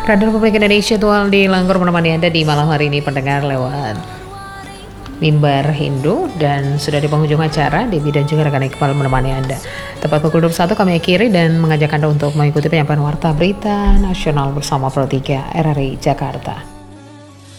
Radio Republik Indonesia Tual di Langgur menemani Anda di malam hari ini pendengar lewat mimbar Hindu, dan sudah di penghujung acara Debbie dan juga rekan Iqbal menemani Anda. Tepat pukul 21 kami akhiri dan mengajak Anda untuk mengikuti penyampaian warta berita nasional bersama Pro 3 RRI Jakarta.